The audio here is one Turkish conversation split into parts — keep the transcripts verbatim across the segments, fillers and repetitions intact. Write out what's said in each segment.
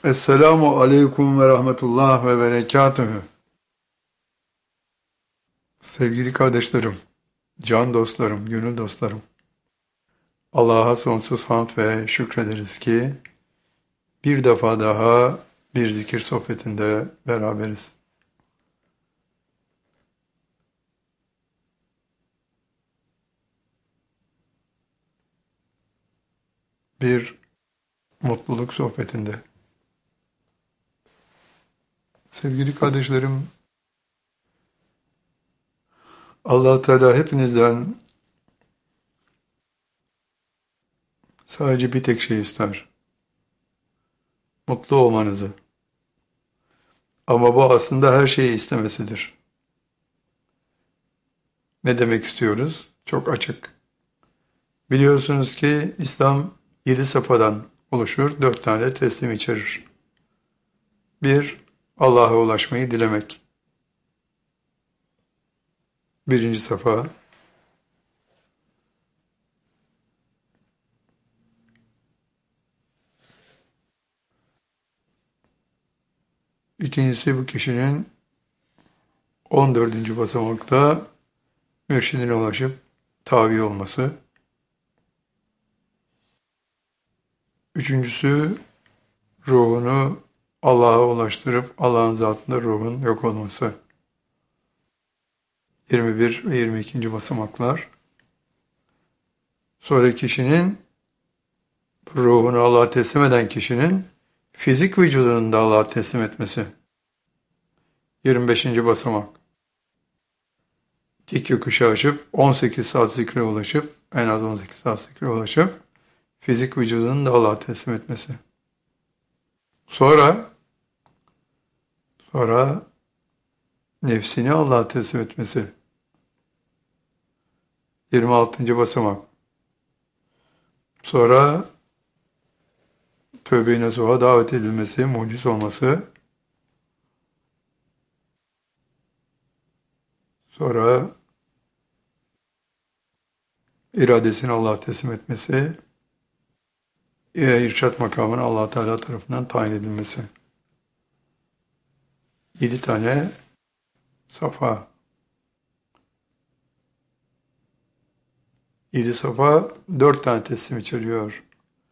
Esselamu aleyküm ve rahmetullah ve berekatühü. Sevgili kardeşlerim, can dostlarım, gönül dostlarım. Allah'a sonsuz hamd ve şükrederiz ki bir defa daha bir zikir sohbetinde beraberiz. Bir mutluluk sohbetinde. Sevgili kardeşlerim, Allah Teala hepinizden sadece bir tek şey ister. Mutlu olmanızı. Ama bu aslında her şeyi istemesidir. Ne demek istiyoruz? Çok açık. Biliyorsunuz ki İslam yedi safhadan oluşur, dört tane teslim içerir. Bir, Allah'a ulaşmayı dilemek. Birinci safa. İkincisi bu kişinin on dördüncü basamakta mürşidine ulaşıp tavi olması. Üçüncüsü ruhunu Allah'a ulaştırıp Allah'ın zatında ruhun yok olması. yirmi bir ve yirmi ikinci basamaklar. Sonra kişinin ruhunu Allah'a teslim eden kişinin fizik vücudunu da Allah'a teslim etmesi. yirmi beşinci basamak. Dik yokuşu aşıp on sekiz saat zikre ulaşıp en az on sekiz saat zikre ulaşıp fizik vücudunu da Allah'a teslim etmesi. Sonra sonra nefsini Allah'a teslim etmesi. yirmi altıncı basamak. Sonra tövbe-i nasuha davet edilmesi, muciz olması. Sonra iradesini Allah'a teslim etmesi. İrşad makamının Allah Teala tarafından tayin edilmesi. Yedi tane safa. Yedi safa dört tane teslim içeriyor.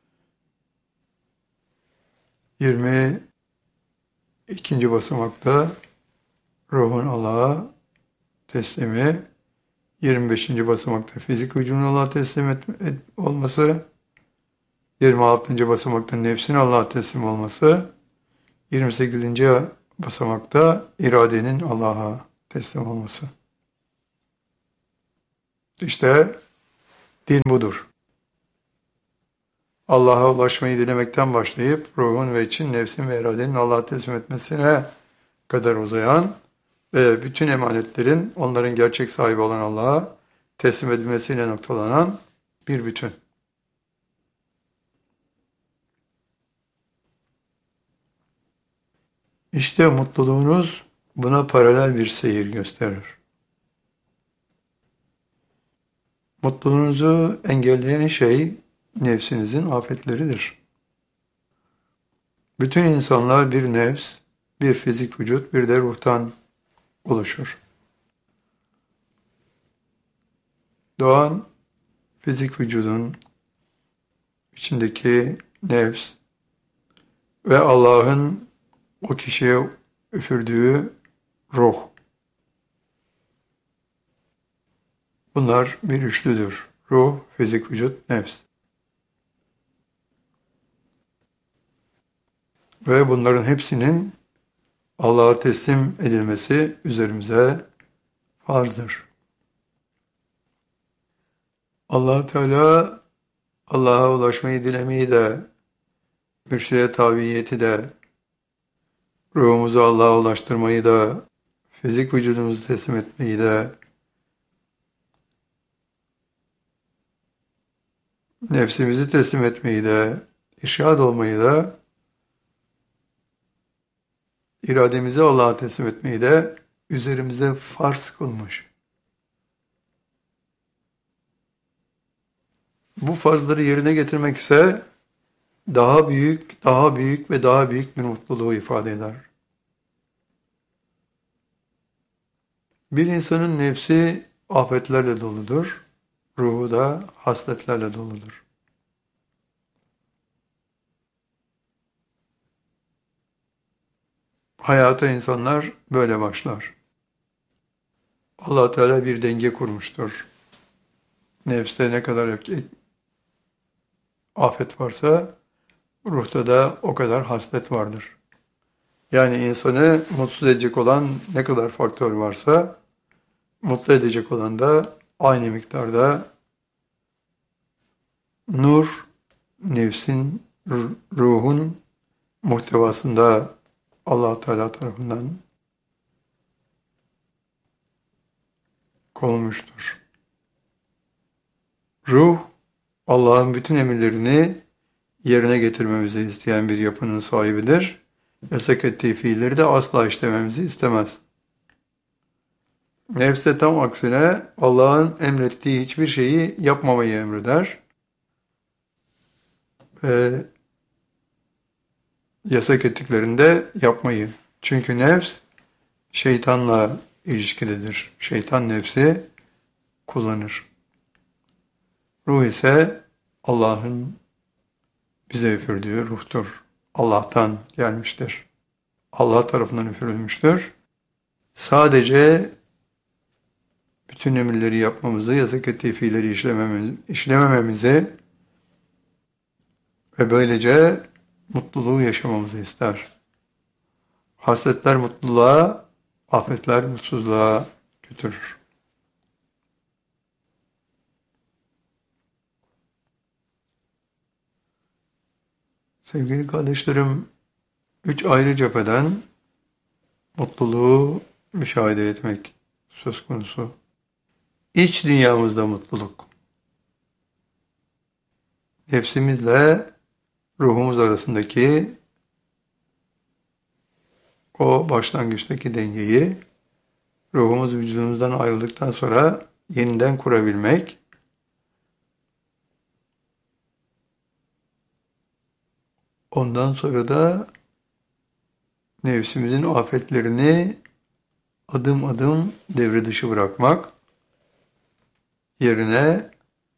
Yirmi ikinci basamakta ruhun Allah'a teslimi. Yirmi beşinci basamakta fizik vücudun Allah'a teslim et, et, olması. yirmi altıncı basamakta nefsin Allah'a teslim olması. yirmi sekizinci basamakta iradenin Allah'a teslim olması. İşte din budur. Allah'a ulaşmayı dilemekten başlayıp ruhun ve için nefsin ve iradenin Allah'a teslim etmesine kadar uzayan ve bütün emanetlerin onların gerçek sahibi olan Allah'a teslim edilmesiyle noktalanan bir bütün. İşte mutluluğunuz buna paralel bir seyir gösterir. Mutluluğunuzu engelleyen şey nefsinizin afetleridir. Bütün insanlar bir nefs, bir fizik vücut, bir de ruhtan oluşur. Doğan fizik vücudun içindeki nefs ve Allah'ın o kişiye üfürdüğü ruh. Bunlar bir üçlüdür. Ruh, fizik vücut, nefs. Ve bunların hepsinin Allah'a teslim edilmesi üzerimize farzdır. Allah Teala Allah'a ulaşmayı dilemeyi de, mürşide taviyeti de, ruhumuzu Allah'a ulaştırmayı da, fizik vücudumuzu teslim etmeyi de, nefsimizi teslim etmeyi de, irşad olmayı da, irademizi Allah'a teslim etmeyi de üzerimize farz kılmış. Bu farzları yerine getirmek ise daha büyük, daha büyük ve daha büyük bir mutluluğu ifade eder. Bir insanın nefsi afetlerle doludur, ruhu da hasletlerle doludur. Hayata insanlar böyle başlar. Allah Teala bir denge kurmuştur. Nefste ne kadar afet varsa ruhta da o kadar haslet vardır. Yani insanı mutsuz edecek olan ne kadar faktör varsa mutlu edecek olan da aynı miktarda nur, nefsin, ruhun muhtevasında Allah Teala tarafından konulmuştur. Ruh, Allah'ın bütün emirlerini yerine getirmemizi isteyen bir yapının sahibidir. Yasak ettiği fiilleri de asla işlememizi istemez. Nefs de tam aksine Allah'ın emrettiği hiçbir şeyi yapmamayı emreder. Ve yasak ettiklerinde yapmayı. Çünkü nefs şeytanla ilişkilidir. Şeytan nefsi kullanır. Ruh ise Allah'ın bize üfürdüğü ruhtur. Allah'tan gelmiştir. Allah tarafından üfürülmüştür. Sadece bütün emirleri yapmamızı, yasak ettiği fiilleri işlememizi, işlemememizi ve böylece mutluluğu yaşamamızı ister. Hasletler mutluluğa, afetler mutsuzluğa götürür. Sevgili kardeşlerim, üç ayrı cepheden mutluluğu müşahede etmek söz konusu. İç dünyamızda mutluluk. Nefsimizle ruhumuz arasındaki o başlangıçtaki dengeyi ruhumuz vücudumuzdan ayrıldıktan sonra yeniden kurabilmek, ondan sonra da nefsimizin afetlerini adım adım devre dışı bırakmak, yerine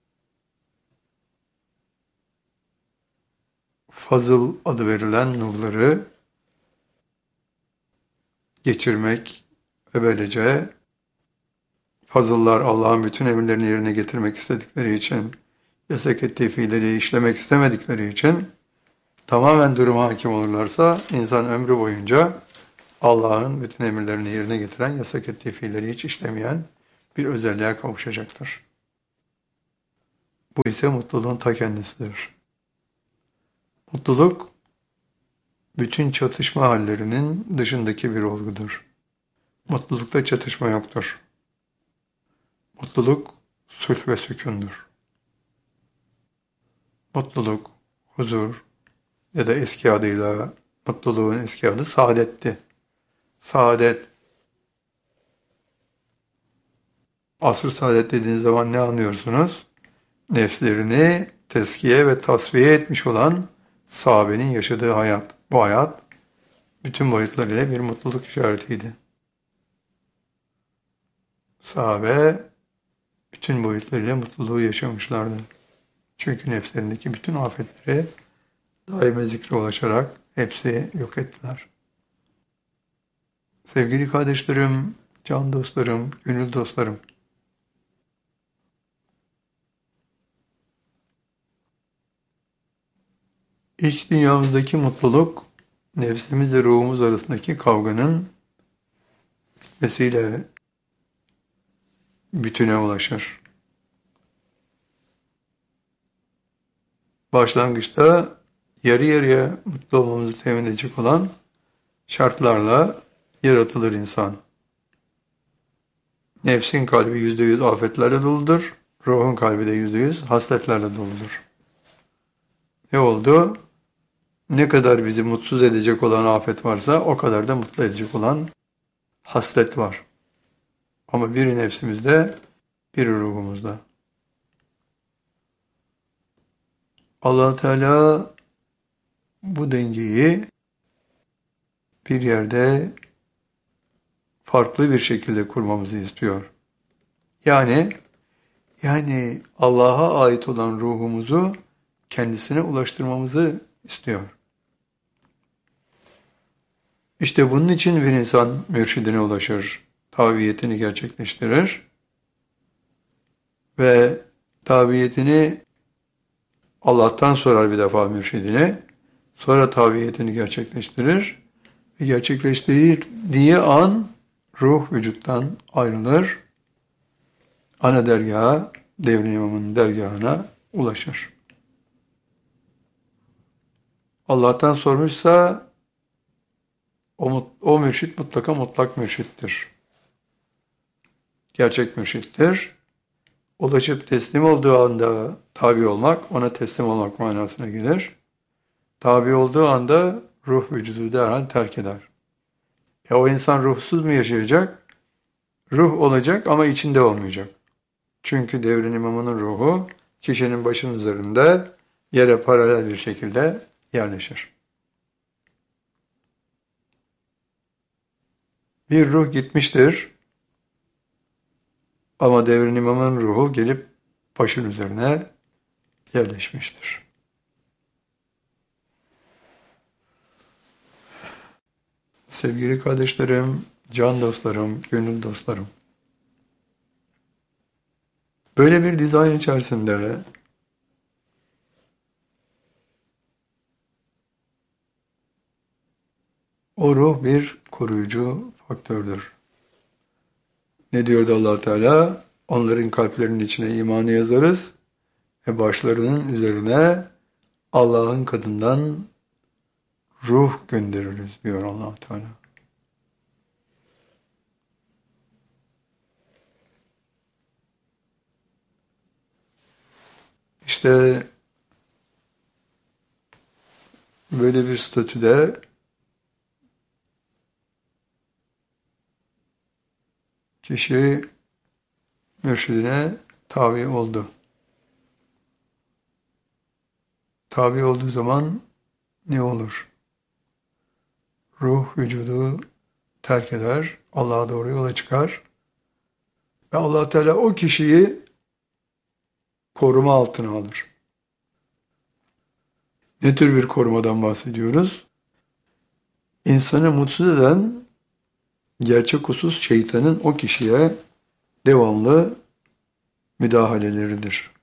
fazıl adı verilen nurları geçirmek ve böylece fazıllar Allah'ın bütün emirlerini yerine getirmek istedikleri için, yasak ettiği fiilleri işlemek istemedikleri için tamamen duruma hakim olurlarsa insan ömrü boyunca Allah'ın bütün emirlerini yerine getiren, yasak ettiği fiilleri hiç işlemeyen bir özelliğe kavuşacaktır. Bu ise mutluluğun ta kendisidir. Mutluluk, bütün çatışma hallerinin dışındaki bir olgudur. Mutlulukta çatışma yoktur. Mutluluk, sulh ve sükundur. Mutluluk, huzur ya da eski adıyla, mutluluğun eski adı saadetti. Saadet. Asr saadet dediğiniz zaman ne anlıyorsunuz? Nefslerini teskiye ve tasfiye etmiş olan sahabenin yaşadığı hayat. Bu hayat bütün boyutlarıyla bir mutluluk işaretiydi. Sahabe bütün boyutlarıyla mutluluğu yaşamışlardı. Çünkü nefslerindeki bütün afetleri daime zikre ulaşarak hepsi yok ettiler. Sevgili kardeşlerim, can dostlarım, gönül dostlarım, İç dünyamızdaki mutluluk, nefsimizle ruhumuz arasındaki kavganın bitmesiyle bütüne ulaşır. Başlangıçta yarı yarıya mutlu olmamızı temin edecek olan şartlarla yaratılır insan. Nefsin kalbi yüzde yüz afetlerle doludur, ruhun kalbi de yüzde yüz hasletlerle doludur. Ne oldu? Ne kadar bizi mutsuz edecek olan afet varsa o kadar da mutlu edecek olan haslet var. Ama biri nefsimizde, biri ruhumuzda. Allah Teala bu dengeyi bir yerde farklı bir şekilde kurmamızı istiyor. Yani yani Allah'a ait olan ruhumuzu kendisine ulaştırmamızı istiyor. İşte bunun için bir insan mürşidine ulaşır, taviyetini gerçekleştirir ve taviyetini Allah'tan sorar bir defa mürşidine, sonra taviyetini gerçekleştirir ve gerçekleştirdiği an ruh vücuttan ayrılır, ana dergaha, Devri İmam'ın dergahına ulaşır. Allah'tan sormuşsa o, o mürşit mutlaka mutlak mürşittir. Gerçek mürşittir. Ulaşıp teslim olduğu anda tabi olmak, ona teslim olmak manasına gelir. Tabi olduğu anda ruh vücudu derhal terk eder. Ya o insan ruhsuz mu yaşayacak? Ruh olacak ama içinde olmayacak. Çünkü devrin imamının ruhu kişinin başının üzerinde yere paralel bir şekilde yerleşir. Bir ruh gitmiştir ama devrin imamının ruhu gelip başın üzerine yerleşmiştir. Sevgili kardeşlerim, can dostlarım, gönül dostlarım. Böyle bir dizayn içerisinde o ruh bir koruyucu faktördür. Ne diyordu Allah Teala? Onların kalplerinin içine imanı yazarız ve başlarının üzerine Allah'ın katından ruh göndeririz diyor Allah Teala. İşte böyle bir statüde kişi mürşidine tabi oldu. Tabi olduğu zaman ne olur? Ruh vücudu terk eder, Allah'a doğru yola çıkar ve Allah Teala o kişiyi koruma altına alır. Ne tür bir korumadan bahsediyoruz? İnsanı mutsuz eden gerçek husus şeytanın o kişiye devamlı müdahaleleridir.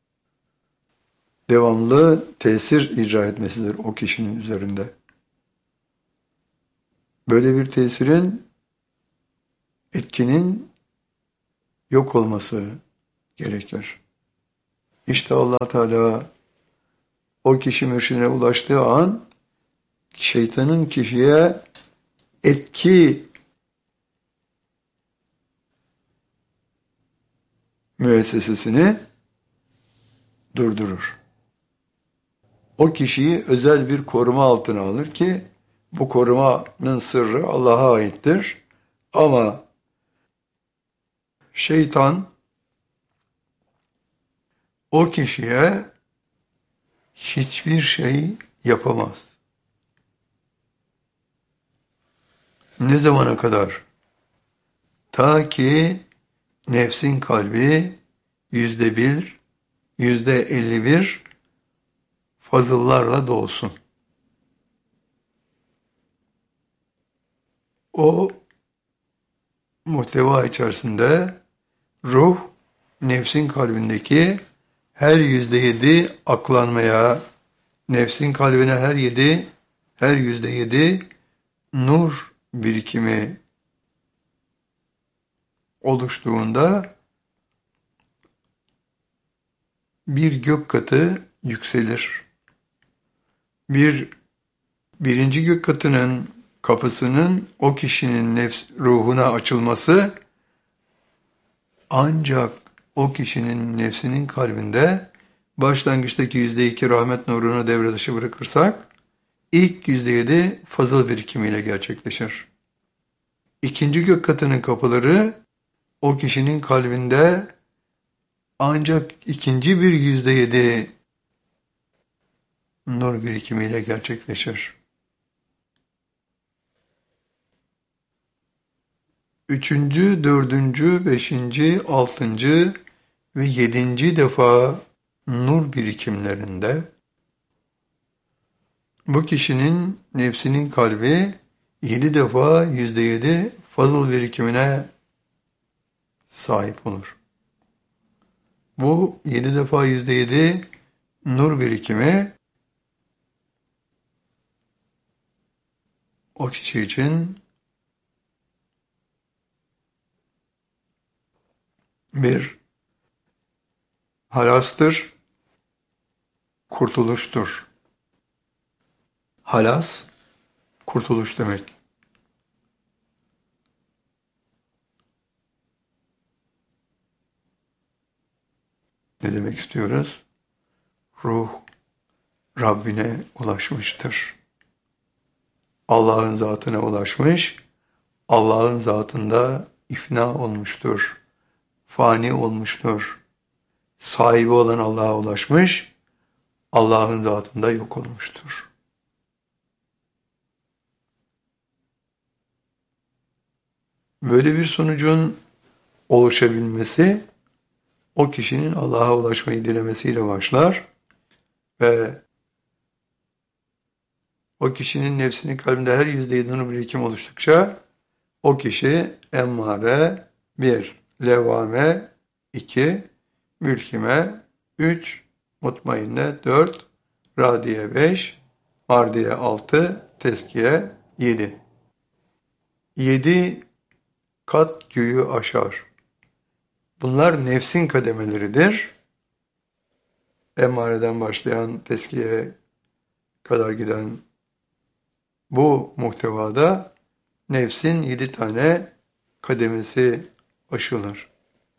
Devamlı tesir icra etmesidir o kişinin üzerinde. Böyle bir tesirin, etkinin yok olması gerekir. İşte Allah Teala o kişi mürşidine ulaştığı an şeytanın kişiye etki müessesesini durdurur. O kişiyi özel bir koruma altına alır ki bu korumanın sırrı Allah'a aittir. Ama şeytan o kişiye hiçbir şey yapamaz. Ne zamana kadar? Ta ki nefsin kalbi yüzde bir, yüzde elli bir fazıllarla dolsun. O muhteva içerisinde ruh, nefsin kalbindeki her yüzde yedi aklanmaya, nefsin kalbine her yedi, her yüzde yedi nur birikimi oluştuğunda bir gök katı yükselir. Bir birinci gök katının kapısının o kişinin nefs ruhuna açılması ancak o kişinin nefsinin kalbinde başlangıçtaki yüzde iki rahmet nurunu devre dışı bırakırsak ilk yüzde yedi fazıl birikimiyle gerçekleşir. İkinci gök katının kapıları o kişinin kalbinde ancak ikinci bir yüzde yedi nur birikimiyle gerçekleşir. Üçüncü, dördüncü, beşinci, altıncı ve yedinci defa nur birikimlerinde bu kişinin nefsinin kalbi yedi defa yüzde yedi fazıl birikimine sahip olur. Bu yedi defa yüzde yedi nur birikimi o kişi için bir halastır, kurtuluştur. Halas, kurtuluş demek. Ne demek istiyoruz? Ruh Rabbine ulaşmıştır. Allah'ın zatına ulaşmış, Allah'ın zatında ifna olmuştur, fani olmuştur. Sahibi olan Allah'a ulaşmış, Allah'ın zatında yok olmuştur. Böyle bir sonucun oluşabilmesi, o kişinin Allah'a ulaşmayı dilemesiyle başlar ve o kişinin nefsinin kalbinde her yüzde yedi birikim oluştukça o kişi emmare bir, levvame iki, mülkime üç, mutmainne dört, radiye beş, mardiye altı, teskiye yedi. Yedi kat göğü aşar. Bunlar nefsin kademeleridir. Emmareden başlayan teskiye kadar giden bu muhtevada nefsin yedi tane kademesi aşılır.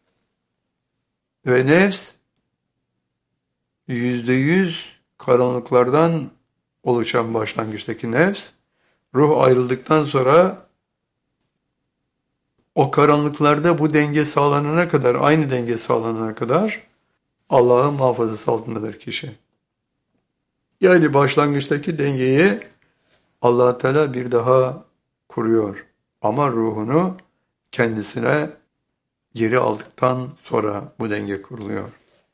Ve nefs yüzde yüz karanlıklardan oluşan başlangıçtaki nefs, ruh ayrıldıktan sonra o karanlıklarda bu denge sağlanana kadar, aynı denge sağlanana kadar Allah'ın muhafazası altındadır kişi. Yani başlangıçtaki dengeyi Allah Teala bir daha kuruyor. Ama ruhunu kendisine geri aldıktan sonra bu denge kuruluyor.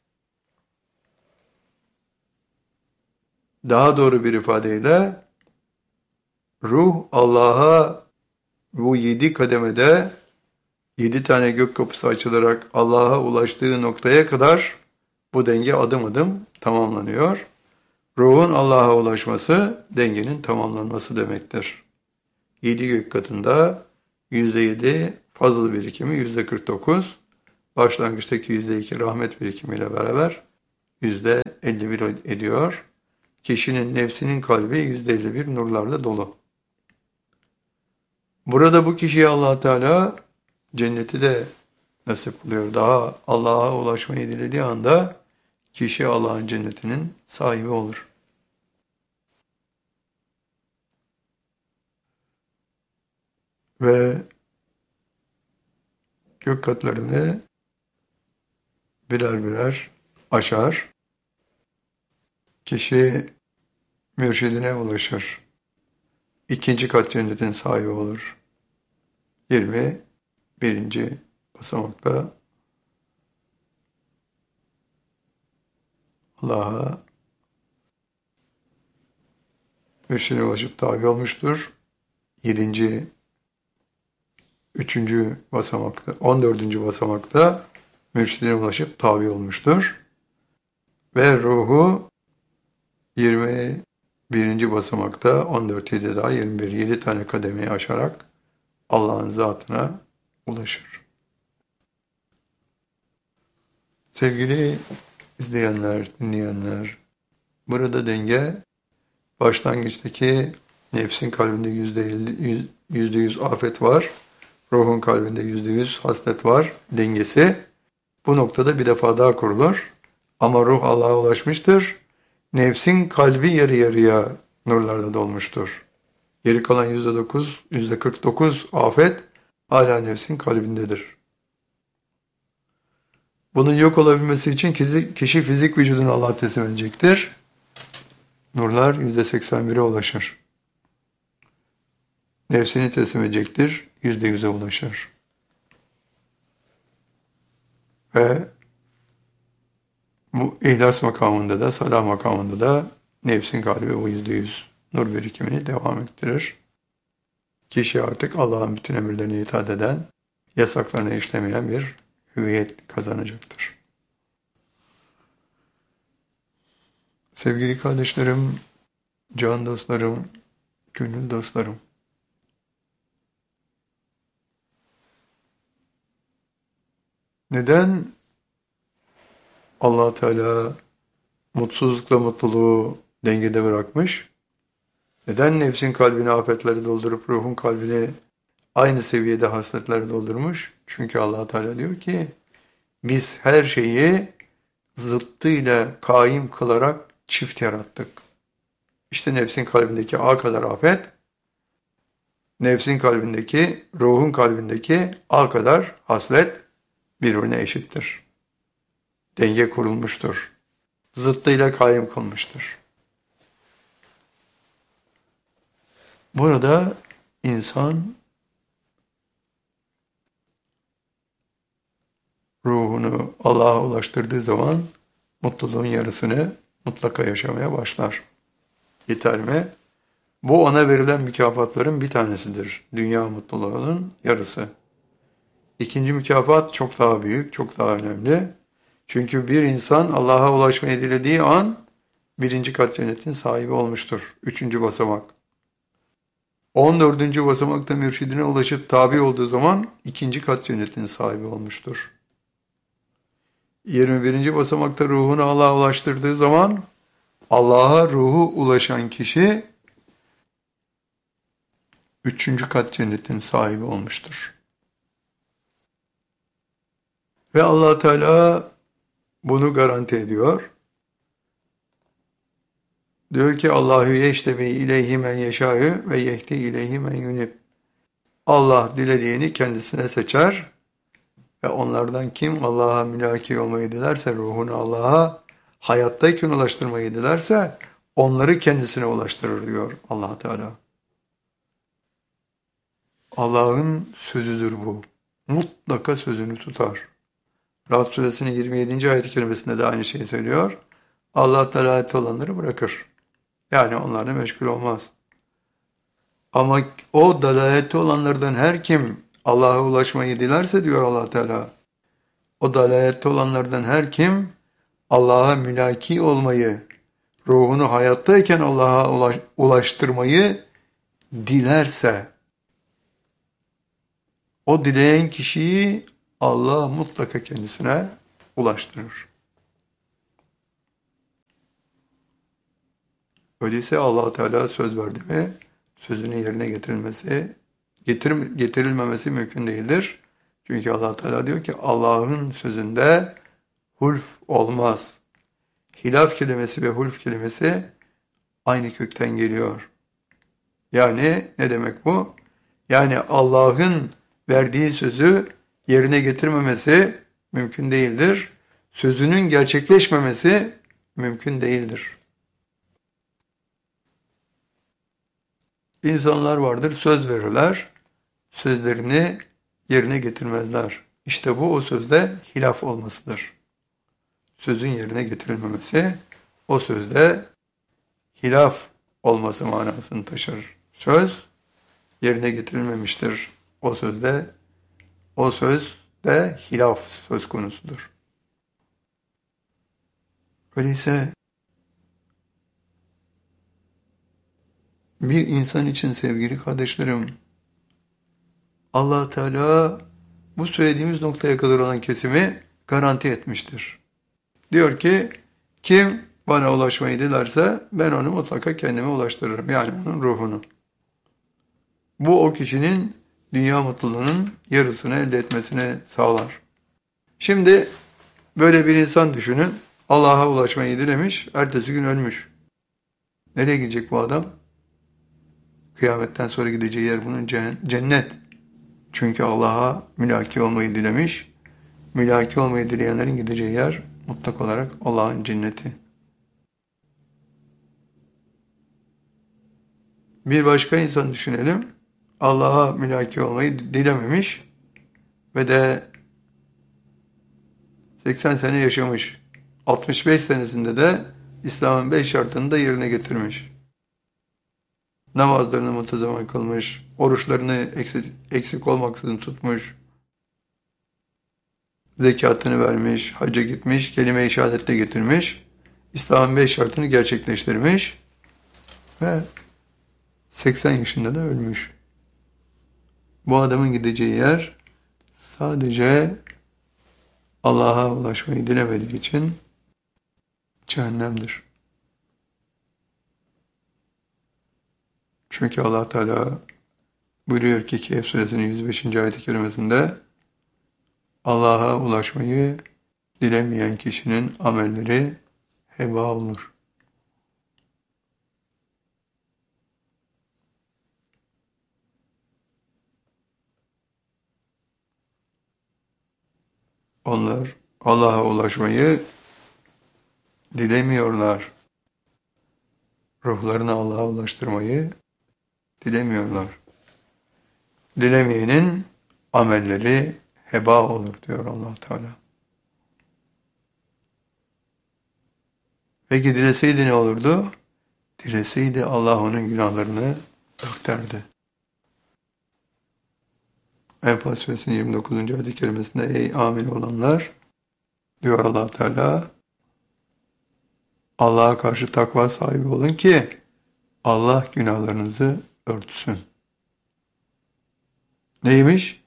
Daha doğru bir ifadeyle ruh Allah'a bu yedi kademede yedi tane gök kapısı açılarak Allah'a ulaştığı noktaya kadar bu denge adım adım tamamlanıyor. Ruhun Allah'a ulaşması dengenin tamamlanması demektir. Yedi gök katında yüzde yedi fazıl birikimi yüzde kırk dokuz, başlangıçtaki yüzde iki rahmet birikimiyle beraber yüzde elli bir ediyor. Kişinin nefsinin kalbi yüzde elli bir nurlarla dolu. Burada bu kişiye Allah Teala cenneti de nasip kılıyor. Daha Allah'a ulaşmayı dilediği anda kişi Allah'ın cennetinin sahibi olur. Ve gök katlarını birer birer aşar. Kişi mürşidine ulaşır. İkinci kat cennetin sahibi olur. yirmi birinci basamakta Allah'a mürşidine ulaşıp tabi olmuştur. yedinci üçüncü basamakta, on dördüncü basamakta mürşidine ulaşıp tabi olmuştur. Ve ruhu yirmi birinci basamakta on dört yedi daha yirmi bir yedi tane kademeyi aşarak Allah'ın zatına ulaşır. Sevgili izleyenler, dinleyenler, burada denge başlangıçtaki nefsin kalbinde yüzde elli, yüzde yüz afet var. Ruhun kalbinde yüzde yüz haslet var. Dengesi bu noktada bir defa daha kurulur. Ama ruh Allah'a ulaşmıştır. Nefsin kalbi yarı yarıya nurlarla dolmuştur. Geri kalan yüzde dokuz, yüzde kırk dokuz afet hala nefsin kalbindedir. Bunun yok olabilmesi için kişi fizik vücudunu Allah'a teslim edecektir. Nurlar yüzde seksen bire ulaşır. Nefsini teslim edecektir, yüzde yüze ulaşır. Ve bu ihlas makamında da, salah makamında da nefsin kalbi o yüzde yüz nur birikimini devam ettirir. Kişi artık Allah'ın bütün emirlerine itaat eden, yasaklarına işlemeyen bir hüviyet kazanacaktır. Sevgili kardeşlerim, can dostlarım, gönül dostlarım, neden Allah Teala mutsuzlukla mutluluğu dengede bırakmış? Neden nefsin kalbini afetleri doldurup ruhun kalbini aynı seviyede hasletleri doldurmuş? Çünkü Allah Teala diyor ki biz her şeyi zıttıyla kaim kılarak çift yarattık. İşte nefsin kalbindeki A kadar afet, nefsin kalbindeki, ruhun kalbindeki A kadar haslet birbirine eşittir. Denge kurulmuştur. Zıttıyla kaim kılmıştır. Burada insan ruhunu Allah'a ulaştırdığı zaman mutluluğun yarısını mutlaka yaşamaya başlar. Yeter mi? Bu ona verilen mükafatların bir tanesidir. Dünya mutluluğunun yarısı. İkinci mükafat çok daha büyük, çok daha önemli. Çünkü bir insan Allah'a ulaşmayı dilediği an birinci kat cennetin sahibi olmuştur. Üçüncü basamak. On dördüncü basamakta mürşidine ulaşıp tabi olduğu zaman ikinci kat cennetin sahibi olmuştur. Yirmi birinci basamakta ruhunu Allah'a ulaştırdığı zaman Allah'a ruhu ulaşan kişi üçüncü kat cennetin sahibi olmuştur. Ve Allah Teala bunu garanti ediyor. Diyor ki Allahu yeştebi ileyhi men yeşâ'ü ve yehdi ileyhi men yunib. Allah dilediğini kendisine seçer ve onlardan kim Allah'a mülaki olmayı dilerse, ruhunu Allah'a hayattayken ulaştırmayı dilerse onları kendisine ulaştırır diyor Allah Teala. Allah'ın sözüdür bu. Mutlaka sözünü tutar. Rahat Suresinin yirmi yedinci ayet-i kerimesinde de aynı şeyi söylüyor. Allah dalalet olanları bırakır. Yani onlarla meşgul olmaz. Ama o dalalette olanlardan her kim Allah'a ulaşmayı dilerse diyor Allah Teala, o dalalette olanlardan her kim Allah'a mülaki olmayı, ruhunu hayattayken Allah'a ulaş, ulaştırmayı dilerse, o dileyen kişiyi Allah mutlaka kendisine ulaştırır. Öyleyse Allah Teala söz verdi mi, sözünün yerine getirilmesi, getir, getirilmemesi mümkün değildir. Çünkü Allah Teala diyor ki Allah'ın sözünde hulf olmaz. Hilaf kelimesi ve hulf kelimesi aynı kökten geliyor. Yani ne demek bu? Yani Allah'ın verdiği sözü yerine getirmemesi mümkün değildir. Sözünün gerçekleşmemesi mümkün değildir. İnsanlar vardır, söz verirler, sözlerini yerine getirmezler. İşte bu o sözde hilaf olmasıdır. Sözün yerine getirilmemesi, o sözde hilaf olması manasını taşır. Söz yerine getirilmemiştir. O sözde, o sözde hilaf söz konusudur. Öyleyse bir insan için sevgili kardeşlerim, Allah Teala bu söylediğimiz noktaya kadar olan kesimi garanti etmiştir. Diyor ki kim bana ulaşmayı dilerse ben onu mutlaka kendime ulaştırırım. Yani onun ruhunu. Bu o kişinin dünya mutluluğunun yarısını elde etmesine sağlar. Şimdi böyle bir insan düşünün. Allah'a ulaşmayı dilemiş, ertesi gün ölmüş. Nereye gidecek bu adam? Kıyametten sonra gideceği yer bunun cennet. Çünkü Allah'a mülaki olmayı dilemiş. Mülaki olmayı dileyenlerin gideceği yer mutlak olarak Allah'ın cenneti. Bir başka insan düşünelim. Allah'a mülaki olmayı dilememiş ve de seksen sene yaşamış. altmış beş senesinde de İslam'ın beş şartını da yerine getirmiş. Namazlarını muntazaman kılmış, oruçlarını eksik, eksik olmaksızın tutmuş, zekatını vermiş, hacca gitmiş, kelime-i şehadette getirmiş, İslam'ın beş şartını gerçekleştirmiş ve seksen yaşında da ölmüş. Bu adamın gideceği yer sadece Allah'a ulaşmayı dilemediği için cehennemdir. Çünkü Allah Teala buyuruyor ki Kehf suresinin yüz beşinci ayet-i kerimesinde Allah'a ulaşmayı dilemeyen kişinin amelleri heba olur. Onlar Allah'a ulaşmayı dilemiyorlar. Ruhlarını Allah'a ulaştırmayı dilemiyorlar. Dilemeyenin amelleri heba olur diyor Allah Teala. Peki dileseydi ne olurdu? Dileseydi Allah onun günahlarını örterdi. Enfal suresinin yirmi dokuzuncu ayet-i kerimesinde ey amin olanlar diyor Allah Teala, Allah'a karşı takva sahibi olun ki Allah günahlarınızı örtsün. Neymiş?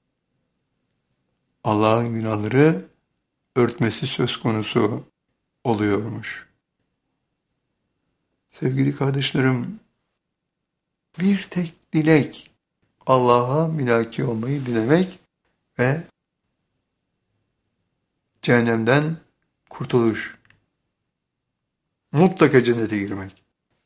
Allah'ın günahları örtmesi söz konusu oluyormuş. Sevgili kardeşlerim, bir tek dilek Allah'a mülaki olmayı dilemek ve cehennemden kurtuluş. Mutlaka cennete girmek.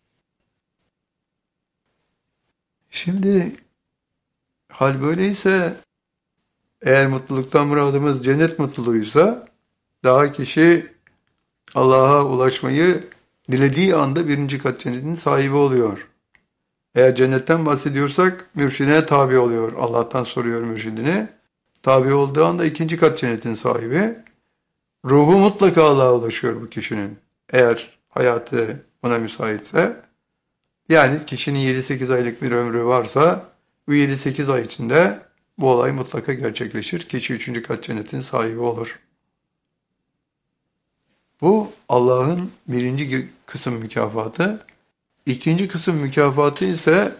Şimdi hal böyleyse, eğer mutluluktan muradımız cennet mutluluğuysa, daha kişi Allah'a ulaşmayı dilediği anda birinci kat cennetin sahibi oluyor. Eğer cennetten bahsediyorsak mürşidine tabi oluyor. Allah'tan soruyor mürşidine. Tabi olduğu anda ikinci kat cennetin sahibi. Ruhu mutlaka Allah'a ulaşıyor bu kişinin. Eğer hayatı buna müsaitse. Yani kişinin yedi sekiz aylık bir ömrü varsa bu yedi sekiz ay içinde bu olay mutlaka gerçekleşir. Kişi üçüncü kat cennetin sahibi olur. Bu Allah'ın birinci kısım mükafatı. İkinci kısım mükafatı ise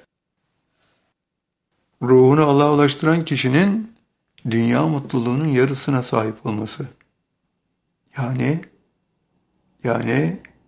ruhunu Allah'a ulaştıran kişinin dünya mutluluğunun yarısına sahip olması. Yani yani